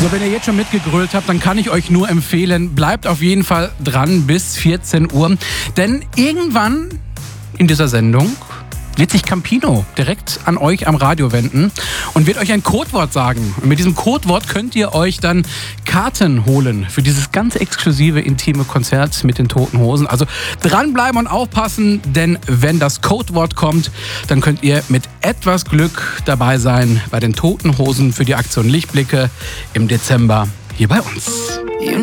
So, wenn ihr jetzt schon mitgegrölt habt, dann kann ich euch nur empfehlen, bleibt auf jeden Fall dran bis 14 Uhr. Denn irgendwann in dieser Sendung wird sich Campino direkt an euch am Radio wenden und wird euch ein Codewort sagen. Und mit diesem Codewort könnt ihr euch dann Karten holen für dieses ganz exklusive, intime Konzert mit den Toten Hosen. Also dranbleiben und aufpassen, denn wenn das Codewort kommt, dann könnt ihr mit etwas Glück dabei sein bei den Toten Hosen für die Aktion Lichtblicke im Dezember hier bei uns.